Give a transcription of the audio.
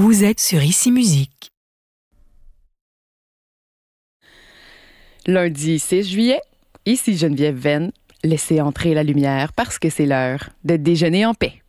Vous êtes sur Ici Musique. Lundi 6 juillet, ici Geneviève Venn. Laissez entrer la lumière parce que c'est l'heure de déjeuner en paix.